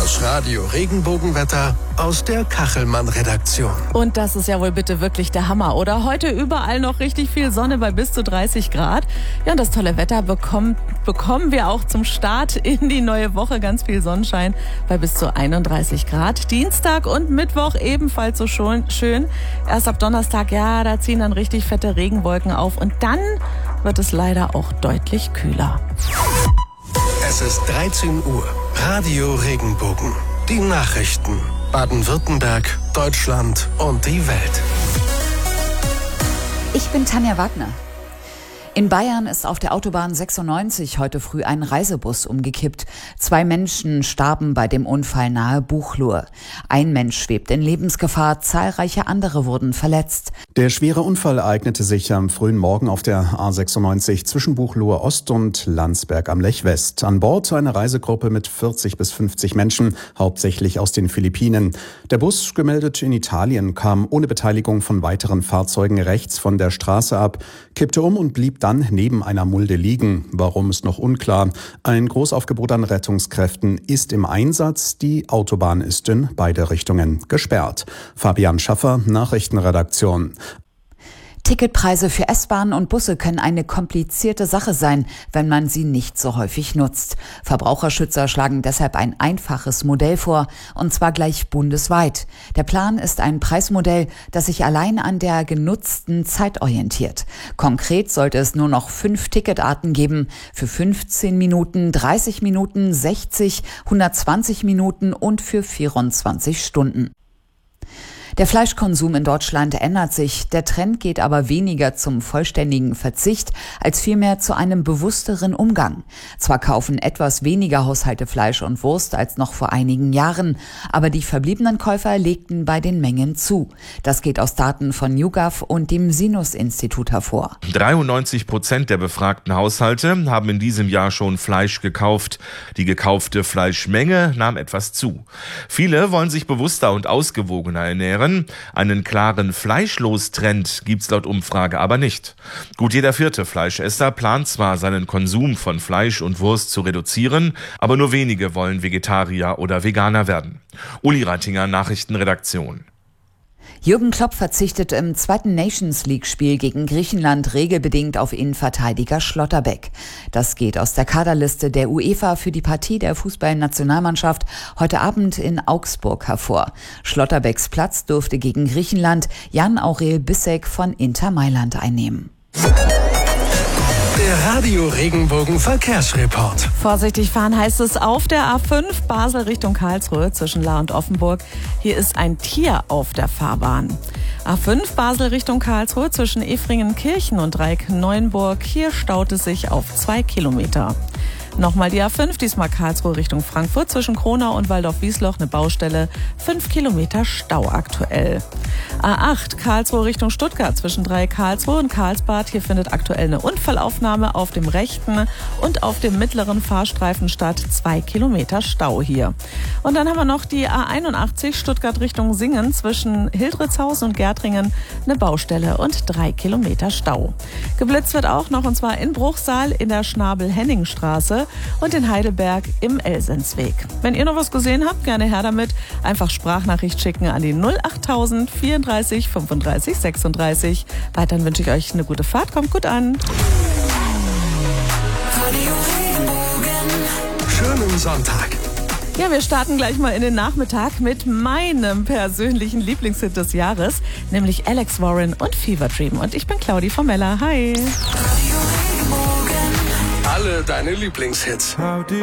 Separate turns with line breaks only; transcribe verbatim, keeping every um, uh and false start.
Das Radio Regenbogenwetter aus der Kachelmann-Redaktion.
Und das ist ja wohl bitte wirklich der Hammer, oder? Heute überall noch richtig viel Sonne bei bis zu dreißig Grad. Ja, und das tolle Wetter bekommt, bekommen wir auch zum Start in die neue Woche. Ganz viel Sonnenschein bei bis zu einunddreißig Grad. Dienstag und Mittwoch ebenfalls so schön. Erst ab Donnerstag, ja, da ziehen dann richtig fette Regenwolken auf. Und dann wird es leider auch deutlich kühler.
Es ist dreizehn Uhr. Radio Regenbogen. Die Nachrichten. Baden-Württemberg, Deutschland und die Welt.
Ich bin Tanja Wagner. In Bayern ist auf der Autobahn sechsundneunzig heute früh ein Reisebus umgekippt. Zwei Menschen starben bei dem Unfall nahe Buchloe. Ein Mensch schwebt in Lebensgefahr, zahlreiche andere wurden verletzt.
Der schwere Unfall ereignete sich am frühen Morgen auf der A sechsundneunzig zwischen Buchloe Ost und Landsberg am Lech West. An Bord eine Reisegruppe mit vierzig bis fünfzig Menschen, hauptsächlich aus den Philippinen. Der Bus, gemeldet in Italien, kam ohne Beteiligung von weiteren Fahrzeugen rechts von der Straße ab, kippte um und blieb dann neben einer Mulde liegen. Warum, ist noch unklar. Ein Großaufgebot an Rettungskräften ist im Einsatz. Die Autobahn ist in beide Richtungen gesperrt. Fabian Schaffer, Nachrichtenredaktion.
Ticketpreise für S-Bahnen und Busse können eine komplizierte Sache sein, wenn man sie nicht so häufig nutzt. Verbraucherschützer schlagen deshalb ein einfaches Modell vor, und zwar gleich bundesweit. Der Plan ist ein Preismodell, das sich allein an der genutzten Zeit orientiert. Konkret sollte es nur noch fünf Ticketarten geben, für fünfzehn Minuten, dreißig Minuten, sechzig, hundertzwanzig Minuten und für vierundzwanzig Stunden. Der Fleischkonsum in Deutschland ändert sich. Der Trend geht aber weniger zum vollständigen Verzicht, als vielmehr zu einem bewussteren Umgang. Zwar kaufen etwas weniger Haushalte Fleisch und Wurst als noch vor einigen Jahren, aber die verbliebenen Käufer legten bei den Mengen zu. Das geht aus Daten von YouGov und dem Sinus-Institut hervor.
dreiundneunzig Prozent der befragten Haushalte haben in diesem Jahr schon Fleisch gekauft. Die gekaufte Fleischmenge nahm etwas zu. Viele wollen sich bewusster und ausgewogener ernähren. Einen klaren Fleischlos-Trend gibt's laut Umfrage aber nicht. Gut jeder vierte Fleischesser plant zwar, seinen Konsum von Fleisch und Wurst zu reduzieren, aber nur wenige wollen Vegetarier oder Veganer werden. Uli Reitinger, Nachrichtenredaktion.
Jürgen Klopp verzichtet im zweiten Nations-League-Spiel gegen Griechenland regelbedingt auf Innenverteidiger Schlotterbeck. Das geht aus der Kaderliste der UEFA für die Partie der Fußballnationalmannschaft heute Abend in Augsburg hervor. Schlotterbecks Platz dürfte gegen Griechenland Jan-Aurel Bissek von Inter Mailand einnehmen.
Der Radio Regenbogen Verkehrsreport.
Vorsichtig fahren heißt es auf der A fünf Basel Richtung Karlsruhe zwischen Lahr und Offenburg. Hier ist ein Tier auf der Fahrbahn. A fünf Basel Richtung Karlsruhe zwischen Efringen-Kirchen und Dreieck-Neuenburg. Hier staut es sich auf zwei Kilometer. Nochmal die A fünf, diesmal Karlsruhe Richtung Frankfurt zwischen Kronau und Waldorf-Wiesloch, eine Baustelle, fünf Kilometer Stau aktuell. A acht Karlsruhe Richtung Stuttgart zwischen Dreieck Karlsruhe und Karlsbad, hier findet aktuell eine Unfallaufnahme auf dem rechten und auf dem mittleren Fahrstreifen statt, zwei Kilometer Stau hier. Und dann haben wir noch die A einundachtzig Stuttgart Richtung Singen zwischen Hildritzhausen und Gärtringen, eine Baustelle und drei Kilometer Stau. Geblitzt wird auch noch, und zwar in Bruchsal in der Schnabel-Henning-Straße und in Heidelberg im Elsensweg. Wenn ihr noch was gesehen habt, gerne her damit. Einfach Sprachnachricht schicken an die null achttausend vierunddreißig fünfunddreißig sechsunddreißig. Weiterhin wünsche ich euch eine gute Fahrt. Kommt gut an.
Schönen Sonntag.
Ja, wir starten gleich mal in den Nachmittag mit meinem persönlichen Lieblingshit des Jahres, nämlich Alex Warren und Fever Dream. Und ich bin Claudi Formella. Hi.
Alle deine Lieblingshits.